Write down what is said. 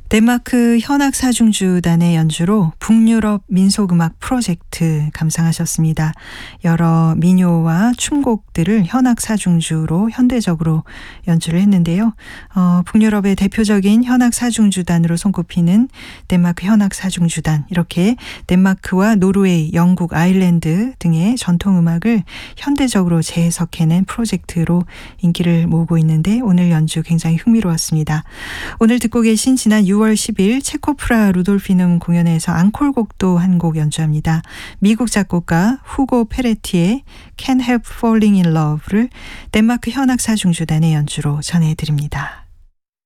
덴마크 현악사중주단의 연주로 북유럽 민속음악 프로젝트 감상하셨습니다. 여러 민요와 춤곡들을 현악사중주로 현대적으로 연주를 했는데요. 북유럽의 대표적인 현악사중주단으로 손꼽히는 덴마크 현악사중주단, 이렇게 덴마크와 노르웨이, 영국, 아일랜드 등의 전통음악을 현대적으로 재해석해낸 프로젝트로 인기를 모으고 있는데 오늘 연주 굉장히 흥미로웠습니다. 오늘 듣고 계신 지난 6월 10일 체코 프라하 루돌피눔 공연에서 앙콜곡도 한 곡 연주합니다. 미국 작곡가 후고 페레티의 Can't Help Falling in Love를 덴마크 현악사중주단의 연주로 전해드립니다.